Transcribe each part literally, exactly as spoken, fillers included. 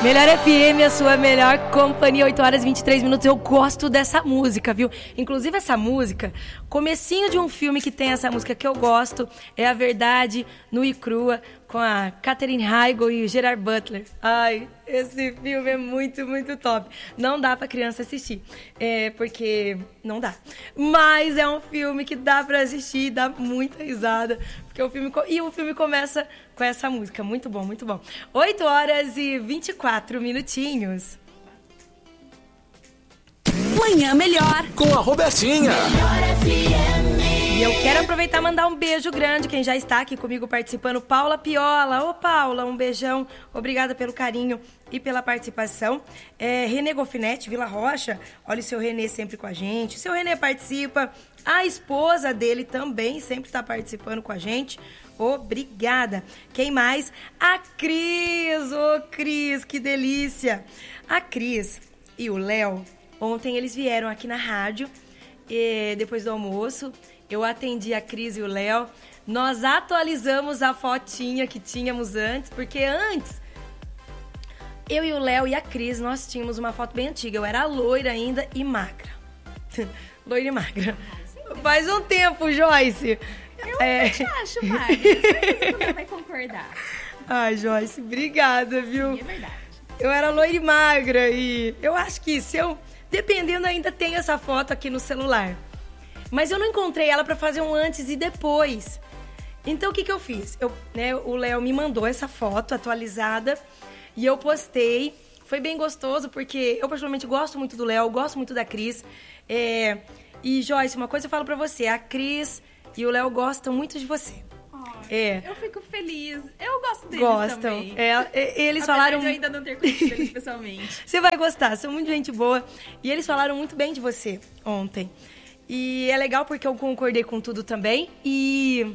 Melhor F M, a sua melhor companhia, oito horas e vinte e três minutos. Eu gosto dessa música, viu? Inclusive essa música, comecinho de um filme que tem essa música que eu gosto, é A Verdade Nua e Crua, com a Katherine Heigl e o Gerard Butler. Ai, esse filme é muito, muito top. Não dá pra criança assistir, é, porque não dá. Mas é um filme que dá pra assistir, dá muita risada, porque o filme, e o filme começa com essa música. Muito bom, muito bom. oito horas e vinte e quatro minutinhos. Manhã Melhor com a Robertinha. E eu quero aproveitar e mandar um beijo grande. Quem já está aqui comigo participando, Paula Piola. Ô, Paula, um beijão. Obrigada pelo carinho e pela participação. É, Renê Golfinete, Vila Rocha. Olha o seu Renê sempre com a gente. O seu Renê participa. A esposa dele também sempre está participando com a gente. Obrigada. Quem mais? A Cris. Ô, Cris, que delícia. A Cris e o Léo, ontem eles vieram aqui na rádio, e depois do almoço. Eu atendi a Cris e o Léo. Nós atualizamos a fotinha que tínhamos antes, porque antes, eu e o Léo e a Cris, nós tínhamos uma foto bem antiga. Eu era loira ainda e magra. Loira e magra. Faz um tempo, Joyce. Eu é... te acho magra. Você não vai concordar. Ai, Joyce, obrigada, viu? Sim, é verdade. Eu era loira e magra e eu acho que se eu... Dependendo, ainda tenho essa foto aqui no celular. Mas eu não encontrei ela pra fazer um antes e depois. Então, o que que eu fiz? Eu, né, o Léo me mandou essa foto atualizada e eu postei. Foi bem gostoso, porque eu, particularmente, gosto muito do Léo, gosto muito da Cris. É, e, Joyce, uma coisa eu falo pra você. A Cris e o Léo gostam muito de você. Oh, é. Eu fico feliz. Eu gosto deles Gostam. também. É, eles Apesar falaram... de eu ainda não ter conhecido eles pessoalmente. Você vai gostar, são muito gente boa. E eles falaram muito bem de você ontem. E é legal porque eu concordei com tudo também. E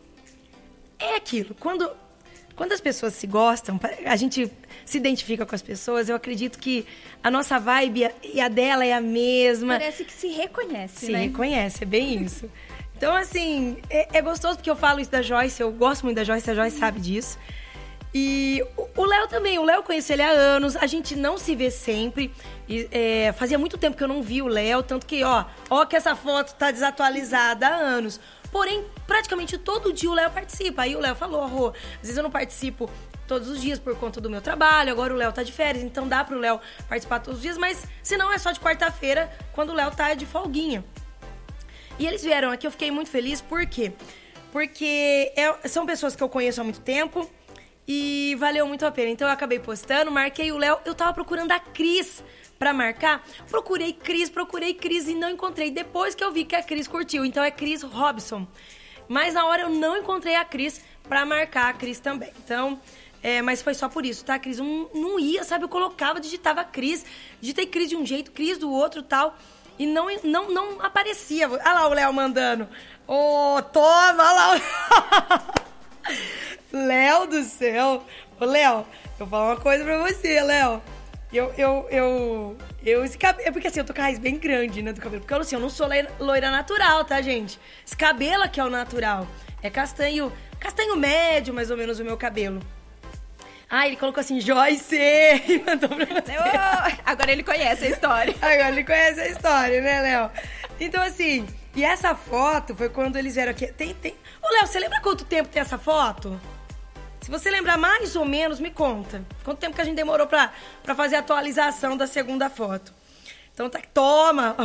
é aquilo. Quando, quando as pessoas se gostam, a gente se identifica com as pessoas, eu acredito que a nossa vibe e a dela é a mesma. Parece que se reconhece, se né? Se reconhece, é bem isso. Então, assim, é, é gostoso porque eu falo isso da Joyce, eu gosto muito da Joyce, a Joyce sabe disso. E o Léo também, o Léo eu conheço ele há anos, a gente não se vê sempre. E, é, fazia muito tempo que eu não vi o Léo, tanto que, ó, ó que essa foto tá desatualizada há anos. Porém, praticamente todo dia o Léo participa. Aí o Léo falou, Rô, às vezes eu não participo todos os dias por conta do meu trabalho, agora o Léo tá de férias, então dá pro Léo participar todos os dias, mas se não é só de quarta-feira, quando o Léo tá de folguinha. E eles vieram aqui, eu fiquei muito feliz, por quê? Porque é, são pessoas que eu conheço há muito tempo, e valeu muito a pena. Então eu acabei postando, marquei o Léo. Eu tava procurando a Cris pra marcar. Procurei Cris, procurei Cris e não encontrei. Depois que eu vi que a Cris curtiu. Então é Cris Robson. Mas na hora eu não encontrei a Cris pra marcar a Cris também. Então, é, mas foi só por isso, tá, Cris? Não, não ia, sabe? Eu colocava, digitava Cris. Digitei Cris de um jeito, Cris do outro e tal. E não, não, não aparecia. Olha lá o Léo mandando. Ô, oh, toma, olha lá o... Léo do céu. Ô, Léo, eu vou falar uma coisa pra você, Léo. Eu, eu, eu, eu, esse cabelo... É porque assim, eu tô com a raiz bem grande, né, do cabelo. Porque assim, eu não sou loira natural, tá, gente? Esse cabelo aqui é o natural. É castanho, castanho médio, mais ou menos, o meu cabelo. Ah, ele colocou assim, Joyce, e mandou pra você. Oh, agora ele conhece a história. Agora ele conhece a história, né, Léo? Então, assim, e essa foto foi quando eles vieram aqui. Tem, tem... Ô, Léo, você lembra quanto tempo tem essa foto? Se você lembrar mais ou menos, me conta. Quanto tempo que a gente demorou pra, pra fazer a atualização da segunda foto? Então, tá... Toma!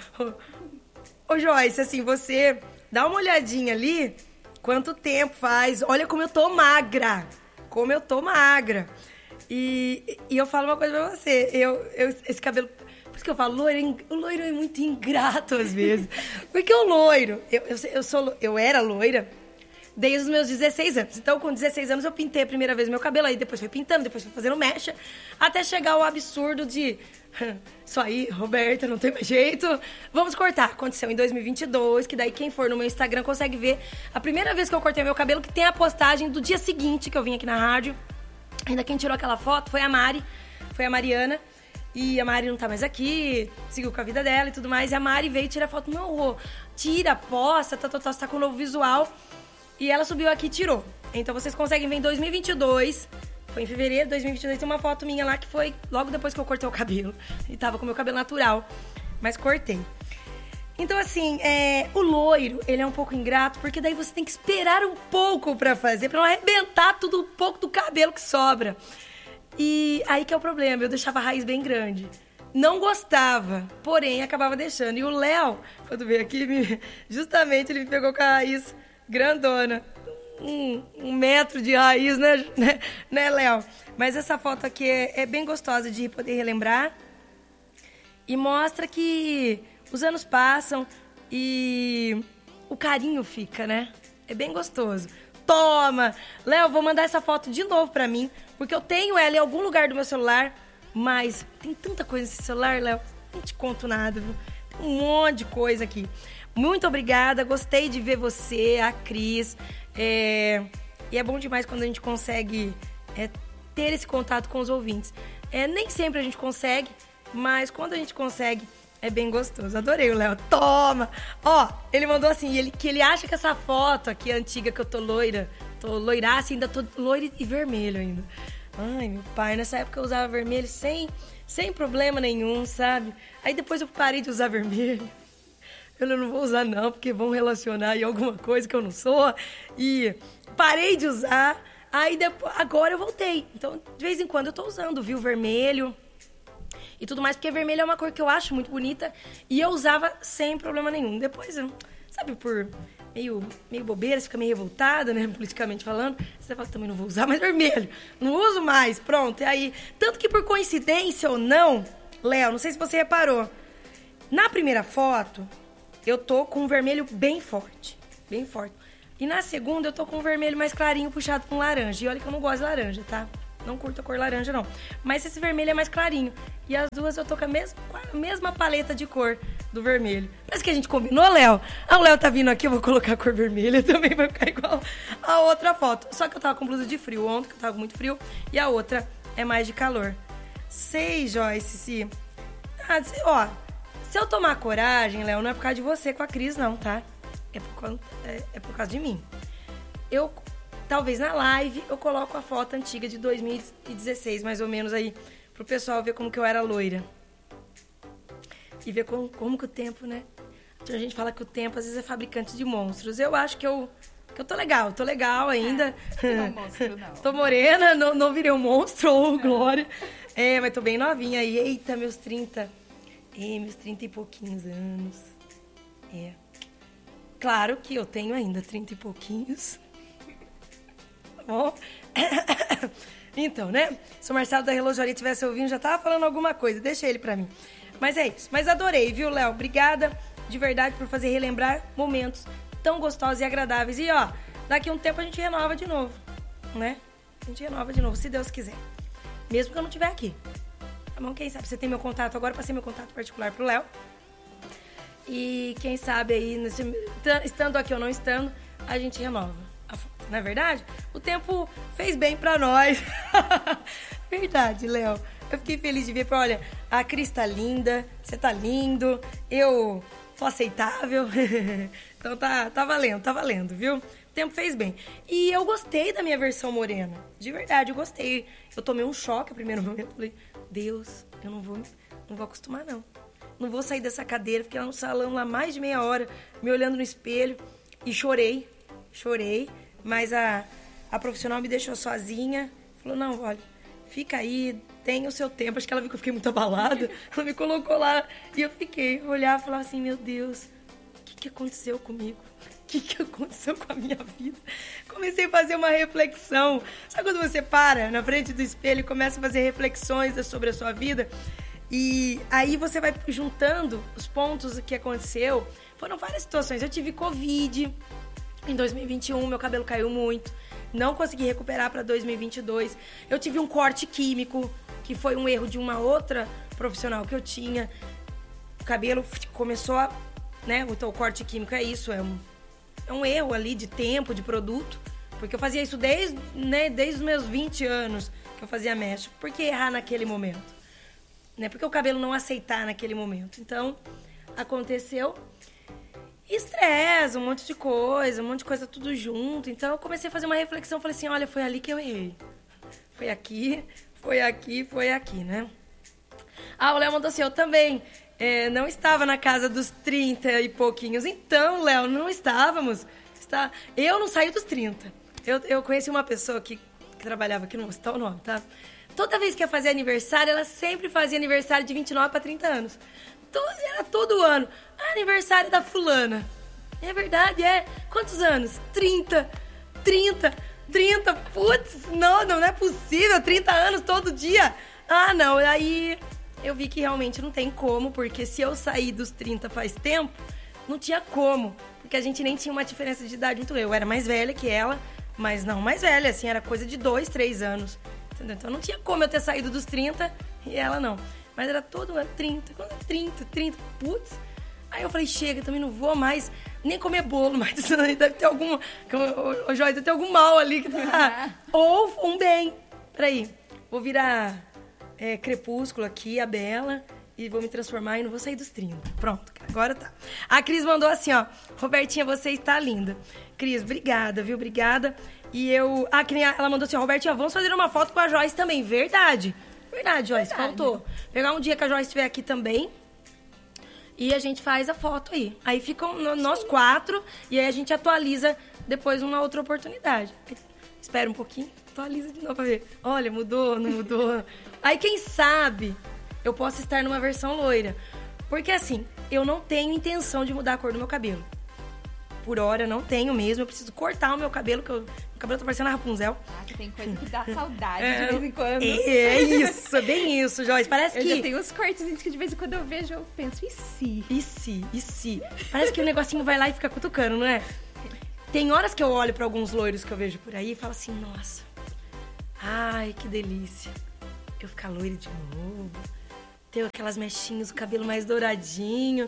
Ô, Joyce, assim, você dá uma olhadinha ali, quanto tempo faz. Olha como eu tô magra. Como eu tô magra. E, e eu falo uma coisa pra você. Eu, eu, esse cabelo... Por isso que eu falo, loiro, o loiro é muito ingrato às vezes. Porque o loiro... Eu, eu, eu, sou, eu era loira desde os meus dezesseis anos. Então, com dezesseis anos, eu pintei a primeira vez meu cabelo. Aí depois fui pintando, depois fui fazendo mecha. Até chegar ao absurdo de... Isso aí, Roberta, não tem mais jeito. Vamos cortar. Aconteceu em dois mil e vinte e dois, que daí quem for no meu Instagram consegue ver a primeira vez que eu cortei meu cabelo, que tem a postagem do dia seguinte que eu vim aqui na rádio. Ainda quem tirou aquela foto foi a Mari, foi a Mariana. E a Mari não tá mais aqui, seguiu com a vida dela e tudo mais. E a Mari veio tirar foto. Não, Rô, tira, posta, tá, tá, tá, tá com um novo visual. E ela subiu aqui e tirou. Então vocês conseguem ver em dois mil e vinte e dois Foi em fevereiro de dois mil e vinte e dois, tem uma foto minha lá que foi logo depois que eu cortei o cabelo. E tava com o meu cabelo natural, mas cortei. Então, assim, é, o loiro, ele é um pouco ingrato, porque daí você tem que esperar um pouco pra fazer, pra não arrebentar tudo um pouco do cabelo que sobra. E aí que é o problema, eu deixava a raiz bem grande. Não gostava, porém, acabava deixando. E o Léo, quando veio aqui, me, justamente ele me pegou com a raiz grandona. Um, um metro de raiz, né, né, né Léo? Mas essa foto aqui é, é bem gostosa de poder relembrar. E mostra que os anos passam e o carinho fica, né? É bem gostoso. Toma! Léo, vou mandar essa foto de novo pra mim, porque eu tenho ela em algum lugar do meu celular, mas tem tanta coisa nesse celular, Léo, não te conto nada, viu? Tem um monte de coisa aqui. Muito obrigada, gostei de ver você, a Cris. É... E é bom demais quando a gente consegue é, ter esse contato com os ouvintes. É, nem sempre a gente consegue, mas quando a gente consegue, é bem gostoso. Adorei o Léo. Toma! Ó, ele mandou assim, ele, que ele acha que essa foto aqui, antiga, que eu tô loira, tô loiraça, ainda tô loira e vermelho ainda. Ai, meu pai, nessa época eu usava vermelho sem, sem problema nenhum, sabe? Aí depois eu parei de usar vermelho. Eu não vou usar não, porque vão relacionar aí alguma coisa que eu não sou. E parei de usar, aí depois, agora eu voltei. Então, de vez em quando eu tô usando, viu, vermelho e tudo mais, porque vermelho é uma cor que eu acho muito bonita e eu usava sem problema nenhum. Depois, eu, sabe, por meio, meio bobeira, você fica meio revoltada, né, politicamente falando, você fala que também não vou usar mais vermelho, não uso mais, pronto. E aí, tanto que por coincidência ou não, Léo, não sei se você reparou, na primeira foto, eu tô com um vermelho bem forte, bem forte. E na segunda, eu tô com um vermelho mais clarinho, puxado com laranja. E olha que eu não gosto de laranja, tá? Não curto a cor laranja, não. Mas esse vermelho é mais clarinho. E as duas eu tô com a mesma, a mesma paleta de cor do vermelho. Parece que a gente combinou, Léo? Ah, o Léo tá vindo aqui, eu vou colocar a cor vermelha também, vai ficar igual a outra foto. Só que eu tava com blusa de frio ontem, que eu tava com muito frio. E a outra é mais de calor. Sei, Joyce, se... Ah, se... ó... Se eu tomar coragem, Léo, não é por causa de você com a Cris, não, tá? É por, causa, é, é por causa de mim. Eu, talvez na live, eu coloco a foto antiga de dois mil e dezesseis, mais ou menos, aí, pro pessoal ver como que eu era loira. E ver como, como que o tempo, né? A gente fala que o tempo, às vezes, é fabricante de monstros. Eu acho que eu, que eu tô legal, tô legal ainda. É, não é um monstro, não. Tô morena, não, não virei um monstro, ou glória. É, mas tô bem novinha aí. Eita, meus trinta... É, meus trinta e pouquinhos anos. É. Claro que eu tenho ainda trinta e pouquinhos. Tá bom? Então, né? Se o Marcelo da Relojoaria estivesse ouvindo, já tava falando alguma coisa. Deixa ele pra mim. Mas é isso. Mas adorei, viu, Léo? Obrigada de verdade por fazer relembrar momentos tão gostosos e agradáveis. E, ó, daqui a um tempo a gente renova de novo, né? A gente renova de novo, se Deus quiser. Mesmo que eu não estiver aqui. Bom, quem sabe você tem meu contato agora, passei meu contato particular pro Léo. E quem sabe aí, nesse, estando aqui ou não estando, a gente renova a foto. Não é verdade? O tempo fez bem pra nós. Verdade, Léo. Eu fiquei feliz de ver, olha, a Cris tá linda, você tá lindo, eu tô aceitável. Então tá, tá valendo, tá valendo, viu? O tempo fez bem. E eu gostei da minha versão morena. De verdade, eu gostei. Eu tomei um choque no primeiro momento. Falei, Deus, eu não vou, não vou acostumar, não. Não vou sair dessa cadeira. Fiquei lá no salão lá mais de meia hora, me olhando no espelho. E chorei, chorei. Mas a, a profissional me deixou sozinha. Falou, não, olha, fica aí, tem o seu tempo. Acho que ela viu que eu fiquei muito abalada. Ela me colocou lá e eu fiquei. Olhava e falava assim, meu Deus, o que, que aconteceu comigo? O que, que aconteceu com a minha vida? Comecei a fazer uma reflexão. Sabe quando você para na frente do espelho e começa a fazer reflexões sobre a sua vida? E aí você vai juntando os pontos que aconteceu. Foram várias situações. Eu tive Covid em dois mil e vinte e um, meu cabelo caiu muito. Não consegui recuperar para dois mil e vinte e dois. Eu tive um corte químico, que foi um erro de uma outra profissional que eu tinha. O cabelo começou a... né? Então, o corte químico é isso, é um... É um erro ali de tempo, de produto. Porque eu fazia isso desde, né, desde os meus vinte anos que eu fazia mecha. Por que errar naquele momento? Né? Porque o cabelo não aceitar naquele momento. Então, aconteceu. Estresse, um monte de coisa, um monte de coisa tudo junto. Então, eu comecei a fazer uma reflexão. Falei assim, olha, foi ali que eu errei. Foi aqui, foi aqui, foi aqui, né? Ah, o Léo mandou assim, eu também é, não estava na casa dos trinta e pouquinhos. Então, Léo, não estávamos. Está... Eu não saí dos trinta. Eu, eu conheci uma pessoa que, que trabalhava aqui, não vou citar o nome, tá? Toda vez que ia fazer aniversário, ela sempre fazia aniversário de vinte e nove para trinta anos. Todo, era todo ano. Aniversário da fulana. É verdade, é. Quantos anos? trinta. trinta. trinta. Putz, não, não é possível. trinta anos todo dia. Ah, não. Aí eu vi que realmente não tem como, porque se eu sair dos trinta faz tempo, não tinha como. Porque a gente nem tinha uma diferença de idade muito. Eu era mais velha que ela, mas não mais velha, assim, era coisa de dois, três anos. Entendeu? Então não tinha como eu ter saído dos trinta e ela não. Mas era todo ano, trinta, trinta, trinta, putz. Aí eu falei, chega, também não vou mais nem comer bolo, mas deve ter algum... Ô, Joyce, deve ter algum mal ali que tá... Ou um bem. Peraí, vou virar é, Crepúsculo aqui, a Bela, e vou me transformar e não vou sair dos trinta. Pronto, agora tá. A Cris mandou assim, ó, Robertinha, você está linda. Cris, obrigada, viu? Obrigada. E eu... Ah, que nem ela mandou assim, ó, Robertinha, vamos fazer uma foto com a Joyce também. Verdade. Verdade, Joyce, Verdade. Faltou. Pegar um dia que a Joyce estiver aqui também e a gente faz a foto aí. Aí ficam no, nós quatro e aí a gente atualiza depois uma outra oportunidade. Espera um pouquinho, atualiza de novo pra ver. Olha, mudou, não mudou. Aí quem sabe eu posso estar numa versão loira. Porque assim, eu não tenho intenção de mudar a cor do meu cabelo. Por hora, não tenho mesmo. Eu preciso cortar o meu cabelo, que eu, o cabelo tá parecendo a Rapunzel. Ah, que tem coisa que dá saudade é, de vez em quando. É, é isso, é bem isso, Joyce. Parece eu que... Eu já tenho uns cortes que de vez em quando eu vejo, eu penso, e se? E se? E se? Parece que o negocinho vai lá e fica cutucando, não é? Tem horas que eu olho pra alguns loiros que eu vejo por aí e falo assim, nossa, ai, que delícia. Eu ficar loira de novo, ter aquelas mechinhas, o cabelo mais douradinho...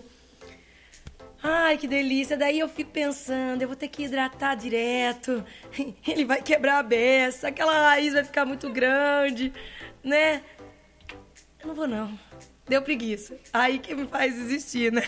Ai, que delícia. Daí eu fico pensando, eu vou ter que hidratar direto. Ele vai quebrar a beça, aquela raiz vai ficar muito grande, né? Eu não vou, não. Deu preguiça. Aí que me faz desistir, né?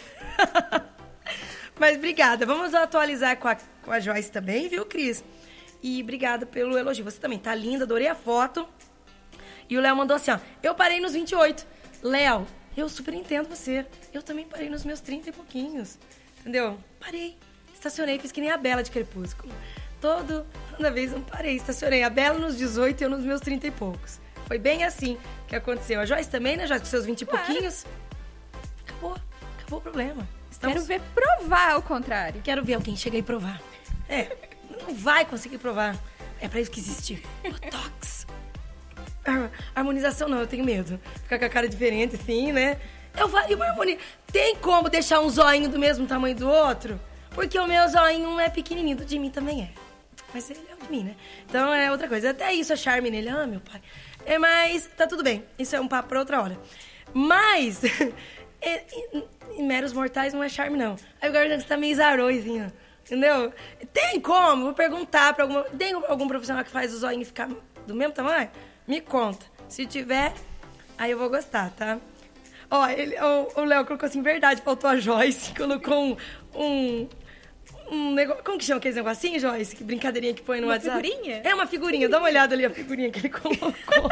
Mas obrigada. Vamos atualizar com a, com a Joyce também, viu, Cris? E obrigada pelo elogio. Você também tá linda, adorei a foto. E o Léo mandou assim, ó. Eu parei nos vinte e oito. Léo, eu super entendo você. Eu também parei nos meus trinta e pouquinhos. Entendeu? Parei. Estacionei, fiz que nem a Bela de Crepúsculo. Todo, toda vez eu parei, estacionei. A Bela nos dezoito e eu nos meus trinta e poucos. Foi bem assim que aconteceu. A Joyce também, né, Joyce? Com seus vinte e claro. pouquinhos. Acabou. Acabou o problema. Estamos... Quero ver provar ao contrário. Quero ver alguém chegar e provar. É, não vai conseguir provar. É pra isso que existe Botox. Harmonização não, eu tenho medo. Ficar com a cara diferente, assim, né? Eu faria uma harmonia. Tem como deixar um zoinho do mesmo tamanho do outro? Porque o meu zoinho é pequenininho, do de mim também é. Mas ele é o de mim, né? Então é outra coisa. Até isso é charme nele. Ah, meu pai. É, mas tá tudo bem. Isso é um papo pra outra hora. Mas, é, em, em meros mortais não é charme, não. Aí o garganta tá meio zaroizinho, entendeu? Tem como? Vou perguntar pra alguma... Tem algum profissional que faz o zoinho ficar do mesmo tamanho? Me conta. Se tiver, aí eu vou gostar, tá? Ó, ele, o, o Léo colocou assim, verdade, faltou a Joyce, colocou um, um, um negócio, como que chama aqueles negocinhos, Joyce? Que brincadeirinha que põe no uma WhatsApp? Uma figurinha? É, uma figurinha, dá uma olhada ali, a figurinha que ele colocou.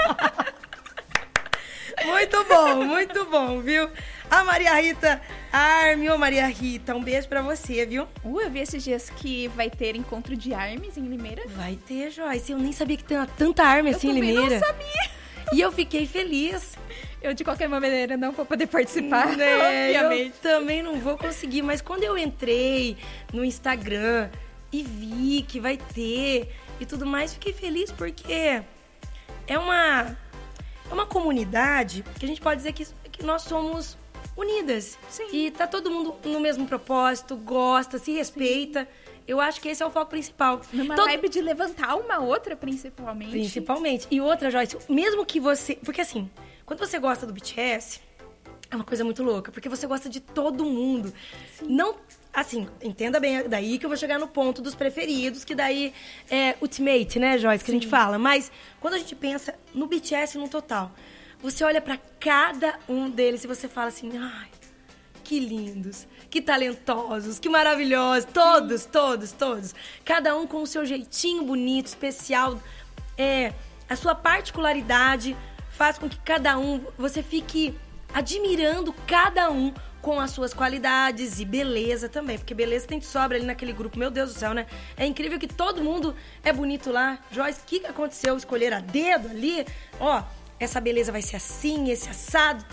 Muito bom, muito bom, viu? A Maria Rita Arme, ô Maria Rita, um beijo pra você, viu? Uh, eu vi esses dias que vai ter encontro de armes em Limeira. Vai ter, Joyce, eu nem sabia que tem tanta arme assim em Limeira. Eu não sabia. E eu fiquei feliz. Eu, de qualquer maneira, não vou poder participar, né? obviamente. Eu também não vou conseguir, mas quando eu entrei no Instagram e vi que vai ter e tudo mais, fiquei feliz porque é uma, é uma comunidade que a gente pode dizer que, que nós somos unidas. Sim. E tá todo mundo no mesmo propósito, gosta, se respeita. Sim. Eu acho que esse é o foco principal. Numa todo... vibe de levantar uma outra, principalmente. Principalmente. E outra, Joyce, mesmo que você... Porque assim, quando você gosta do B T S, é uma coisa muito louca. Porque você gosta de todo mundo. Sim. Não... Assim, entenda bem, daí que eu vou chegar no ponto dos preferidos, que daí é ultimate, né, Joyce, que Sim. a gente fala. Mas quando a gente pensa no B T S no total, você olha pra cada um deles e você fala assim, ai, que lindos, que talentosos, que maravilhosos, todos, Sim. todos, todos. Cada um com o seu jeitinho bonito, especial, é, a sua particularidade faz com que cada um, você fique admirando cada um com as suas qualidades e beleza também. Porque beleza tem de sobra ali naquele grupo. Meu Deus do céu, né? É incrível que todo mundo é bonito lá. Joyce, o que que aconteceu? Escolher a dedo ali? Ó, essa beleza vai ser assim, esse assado.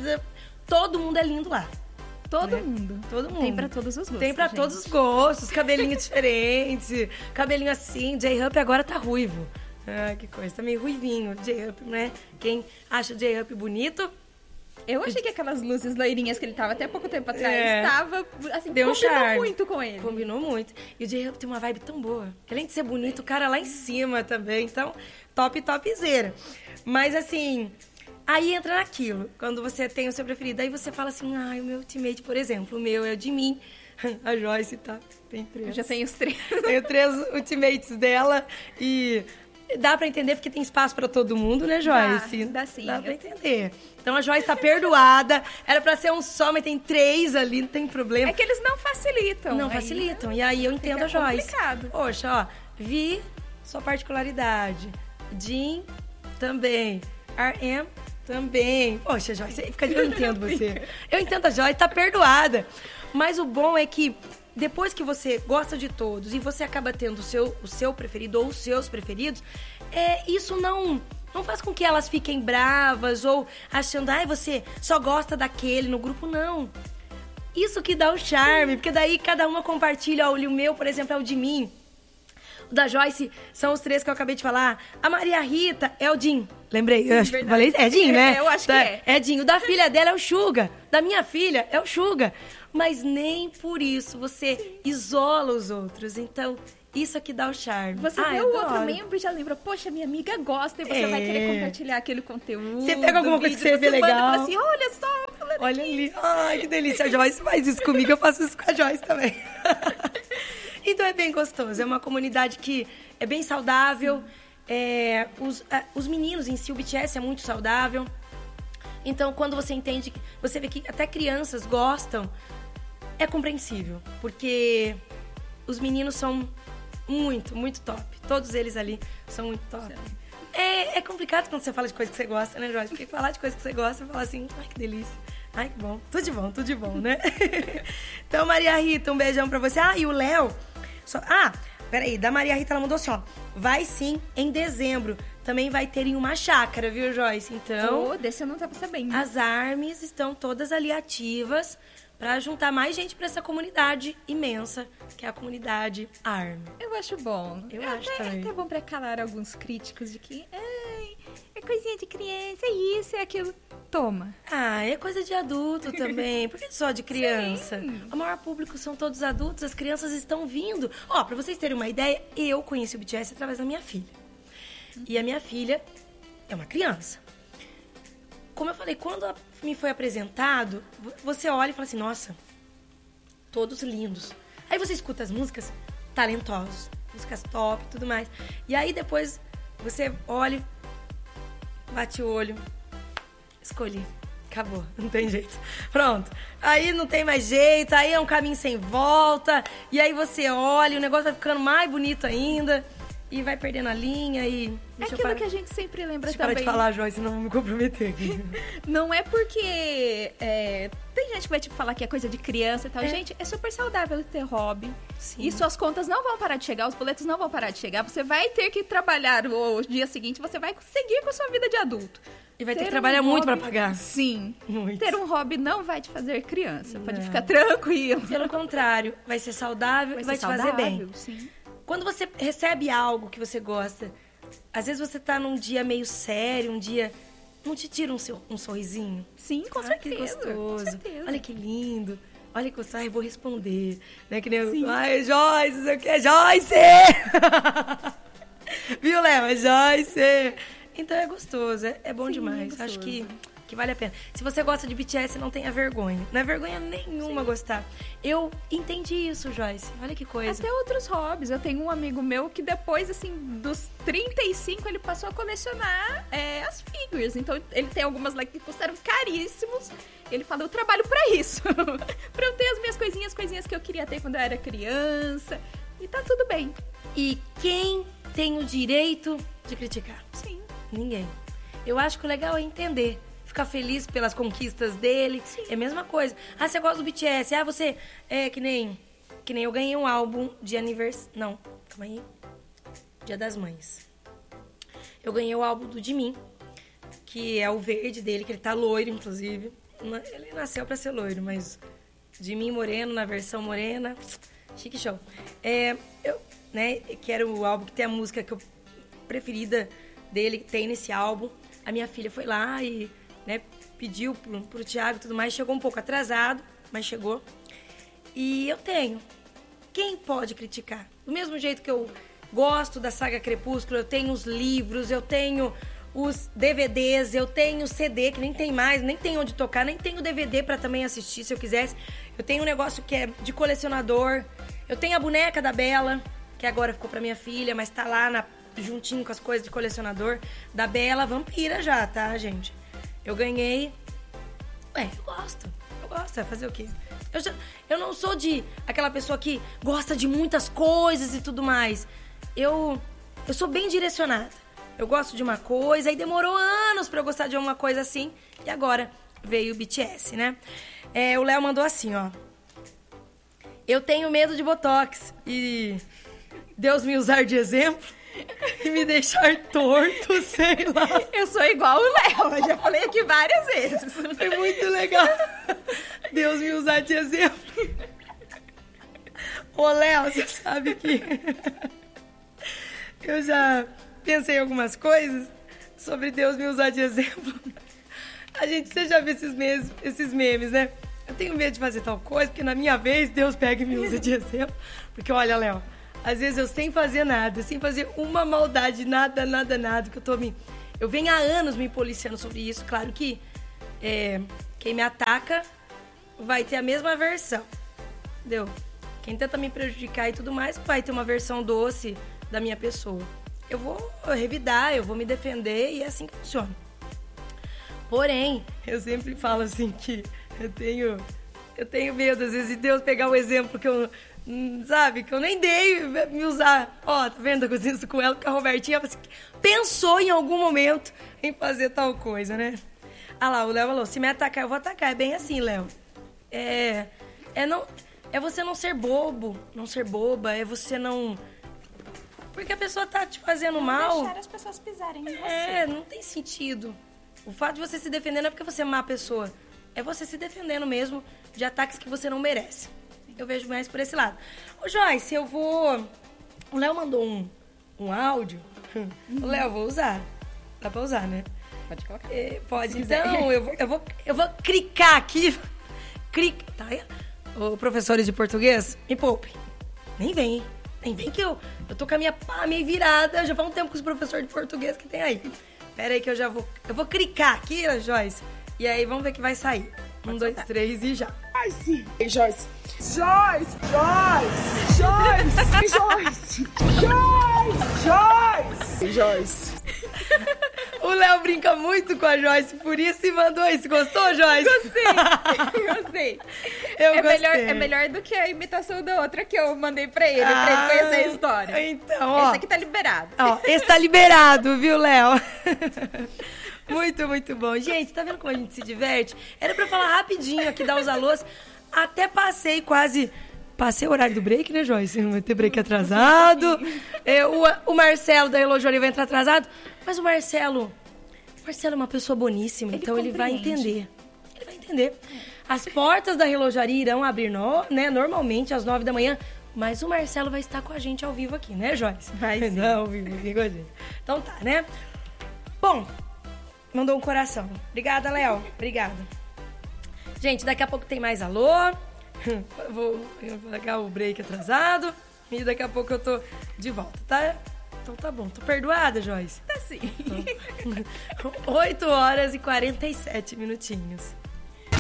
Todo mundo é lindo lá. Todo né? mundo. Todo mundo. Tem pra todos os gostos. Tem pra gente. todos os gostos. Cabelinho diferente. Cabelinho assim. J-Hup agora tá ruivo. Ah, que coisa. Tá meio ruivinho. J-Hup, né? Quem acha o J-Hup bonito... Eu achei que aquelas luzes loirinhas que ele tava até pouco tempo atrás, É. tava, assim, Deu um combinou charme. muito com ele. Combinou muito. E o J-Hup tem uma vibe tão boa. Além de ser bonito, o cara lá em cima também. Então, top, topzera. Mas, assim, aí entra naquilo. Quando você tem o seu preferido, aí você fala assim, ai, o meu teammate, por exemplo, o meu é o de mim. A Joyce, tá? Tem três. Eu já tenho os três. Tenho três ultimates dela e... Dá pra entender porque tem espaço pra todo mundo, né, Joyce? Dá, dá sim. Dá pra entender. Então a Joyce tá perdoada. Era pra ser um só, mas tem três ali, não tem problema. É que eles não facilitam. Não aí facilitam. E aí eu entendo a fica Joyce. complicado. Poxa, ó. Vi, sua particularidade. Jean, também. R M, também. Poxa, Joyce, fica- eu entendo você. Eu entendo a Joyce, tá perdoada. Mas o bom é que depois que você gosta de todos e você acaba tendo o seu, o seu preferido ou os seus preferidos, é, isso não, não faz com que elas fiquem bravas ou achando, ai, você só gosta daquele no grupo, não. Isso que dá o charme, porque daí cada uma compartilha, ó, o meu, por exemplo, é o de mim. O da Joyce são os três que eu acabei de falar. A Maria Rita é o Jim. Lembrei, eu acho que falei, é Jim, né? Eu acho que Tá, é. É Jim. O da filha dela é o Suga. Da minha filha é o Suga. Mas nem por isso você isola os outros. Então, isso aqui dá o charme. Você Ah, vê eu o outro adoro. membro e já lembra, poxa, minha amiga gosta, e você É. vai querer compartilhar aquele conteúdo. Você pega alguma coisa que você vê manda e legal. fala assim, olha só, fulano Olha aqui. ali. Ai, que delícia. A Joyce faz isso comigo, eu faço isso com a Joyce também. Então é bem gostoso. É uma comunidade que é bem saudável. É, os, é, os meninos em si, o B T S é muito saudável. Então, quando você entende, que- você vê que até crianças gostam, é compreensível. Porque os meninos são muito, muito top. Todos eles ali são muito top. É, é complicado quando você fala de coisa que você gosta, né, Joyce? Porque falar de coisa que você gosta, você fala assim, ai, que delícia. Ai, que bom. Tudo de bom, tudo de bom, né? Então, Maria Rita, um beijão pra você. Ah, e o Léo... Só... Ah, peraí. Da Maria Rita, ela mandou assim, ó. Vai sim, em dezembro. Também vai ter em uma chácara, viu, Joyce? Então, Oh, desse eu não tava sabendo. as armes estão todas ali ativas pra juntar mais gente pra essa comunidade imensa, que é a comunidade ARMY. Eu acho bom. Eu é acho até, também. É até bom pra calar alguns críticos de que ai, é coisinha de criança, é isso, é aquilo. Toma. Ah, é coisa de adulto também. Por que só de criança? Sim. O maior público são todos adultos, as crianças estão vindo. Ó, pra vocês terem uma ideia, eu conheci o B T S através da minha filha. E a minha filha é uma criança. Como eu falei, quando a- me foi apresentado, vo- você olha e fala assim, nossa, todos lindos. Aí você escuta as músicas, talentosos, músicas top e tudo mais. E aí depois você olha, bate o olho, escolhi. Acabou, não tem jeito. Pronto. Aí não tem mais jeito, aí é um caminho sem volta. E aí você olha, o negócio vai ficando mais bonito ainda. E vai perdendo a linha e... É Deixa eu aquilo parar- que a gente sempre lembra Deixa eu parar também. de falar, Joyce, senão eu vou me comprometer aqui. Não é porque é, tem gente que vai tipo, falar que é coisa de criança e tal. É. Gente, é super saudável ter hobby. Sim. E suas contas não vão parar de chegar, os boletos não vão parar de chegar. Você vai ter que trabalhar o dia seguinte, você vai seguir com a sua vida de adulto. E vai ter que um trabalhar muito pra hobby- pagar. Sim. Muito. Ter um hobby não vai te fazer criança. Pode Não. ficar tranquilo. Pelo contrário, vai ser saudável Vai e vai ser te fazer bem. saudável, sim. Quando você recebe algo que você gosta, às vezes você tá num dia meio sério, um dia... Não te tira um, seu, um sorrisinho? Sim, com Ah, certeza. que gostoso. Com certeza. Olha que lindo. Olha que gostoso. Ai, vou responder. Né? Que nem eu... Sim. Ai, Joyce, não sei o que. Joyce! Viu, Léo? É Joyce! Então é gostoso. É, é bom Sim, demais. é Acho que, gostoso. que vale a pena. Se você gosta de B T S, não tenha vergonha. Não é vergonha nenhuma gostar. Eu entendi isso, Joyce. Olha que coisa. Até outros hobbies. Eu tenho um amigo meu que depois, assim, dos trinta e cinco, ele passou a colecionar é, as figures. Então, ele tem algumas lá que custaram caríssimos. Ele fala, eu trabalho pra isso. Pra eu ter as minhas coisinhas, coisinhas que eu queria ter quando eu era criança. E tá tudo bem. E quem tem o direito de criticar? Sim. Ninguém. Eu acho que o legal é entender. Ficar feliz pelas conquistas dele. Sim. É a mesma coisa. Ah, você gosta do B T S. Ah, você... É que nem... Que nem eu ganhei um álbum de aniversário... Não, calma aí. Dia das Mães. Eu ganhei o álbum do Jimin, que é o verde dele, que ele tá loiro, inclusive. Ele nasceu pra ser loiro, mas... Jimin moreno, na versão morena. Chique show. É, eu, né, quero o álbum que tem a música que eu, preferida dele, que tem nesse álbum. A minha filha foi lá e, né, pediu pro, pro Thiago e tudo mais. Chegou um pouco atrasado, mas chegou. E eu tenho. Quem pode criticar? Do mesmo jeito que eu gosto da saga Crepúsculo, eu tenho os livros, eu tenho os D V Ds, eu tenho C D, que nem tem mais, nem tem onde tocar, nem tenho D V D pra também assistir, se eu quisesse. Eu tenho um negócio que é de colecionador. Eu tenho a boneca da Bela, que agora ficou pra minha filha, mas tá lá na, juntinho com as coisas de colecionador. Da Bela Vampira já, tá, gente? Eu ganhei... Ué, eu gosto. Eu gosto, vai fazer o quê? Eu, já, eu não sou de aquela pessoa que gosta de muitas coisas e tudo mais. Eu, eu sou bem direcionada. Eu gosto de uma coisa e demorou anos pra eu gostar de uma coisa assim. E agora veio o B T S, né? É, o Léo mandou assim, ó. Eu tenho medo de botox e Deus me usar de exemplo e me deixar torto, sei lá. Eu sou igual o Léo, eu já falei aqui várias vezes. É muito legal. Deus me usar de exemplo. Ô, Léo, você sabe que eu já pensei em algumas coisas sobre Deus me usar de exemplo. A gente, você já viu esses memes, esses memes, né? Eu tenho medo de fazer tal coisa, porque na minha vez Deus pega e me usa de exemplo. Porque olha, Léo, às vezes eu sem fazer nada, sem fazer uma maldade, nada, nada, nada, que eu tô me... Eu venho há anos me policiando sobre isso. Claro que é, quem me ataca vai ter a mesma versão, entendeu? Quem tenta me prejudicar e tudo mais vai ter uma versão doce da minha pessoa. Eu vou revidar, eu vou me defender e é assim que funciona. Porém, eu sempre falo assim que eu tenho, eu tenho medo, às vezes, de Deus pegar o exemplo que eu, sabe, que eu nem dei, me usar. Ó, tá vendo? Eu cozinho isso com ela, porque a Robertinha pensou em algum momento em fazer tal coisa, né? Ah lá, o Léo falou, se me atacar, eu vou atacar. É bem assim, Léo. É, é, não, é você não ser bobo, não ser boba, é você não... Porque a pessoa tá te fazendo não mal. Deixar as pessoas pisarem em você. É, não tem sentido. O fato de você se defender não é porque você é má pessoa. É você se defendendo mesmo de ataques que você não merece. Eu vejo mais por esse lado. Ô, Joyce, eu vou... O Léo mandou um, um áudio. Uhum. O Léo, eu vou usar. Dá pra usar, né? Pode colocar. É, pode. Então, eu vou, eu, vou, eu vou clicar aqui. Clica. Tá aí? Ô, professores de português, me poupe. Nem vem, hein? Nem vem que eu... Eu tô com a minha pá meio virada. Já faz um tempo com os professores de português que tem aí. Pera aí que eu já vou... Eu vou clicar aqui, Joyce. E aí, vamos ver o que vai sair. Um, Pode dois, soltar. Três e já. Ai, sim. Ei, Joyce. Joyce! Joyce! Joyce! Joyce! Joyce! Joyce! Joyce! O Léo brinca muito com a Joyce, por isso e mandou isso. Gostou, Joyce? Gostei. Gostei. Eu é, gostei. Melhor, é melhor do que a imitação da outra que eu mandei pra ele, ah, pra ele conhecer a história. Então, ó. Esse aqui tá liberado. Ó, esse tá liberado, viu, Léo? Muito, muito bom. Gente, tá vendo como a gente se diverte? Era pra falar rapidinho aqui, dar os alôs. Até passei quase... Passei o horário do break, né, Joyce? Não vai ter break atrasado. É, o, o Marcelo da Hello Jory vai entrar atrasado. Mas o Marcelo... O Marcelo é uma pessoa boníssima, ele então ele vai entender. Ele vai entender. As portas da Hello Jory irão abrir, no, né, normalmente às nove da manhã. Mas o Marcelo vai estar com a gente ao vivo aqui, né, Joyce? Vai sim. Não, ao vivo aqui com a gente. Então tá, né? Bom, mandou um coração. Obrigada, Léo. Obrigada. Gente, daqui a pouco tem mais alô. Vou pegar o break atrasado e daqui a pouco eu tô de volta, tá? Então tá bom. Tô perdoada, Joyce? Tá sim. oito horas e quarenta e sete minutinhos.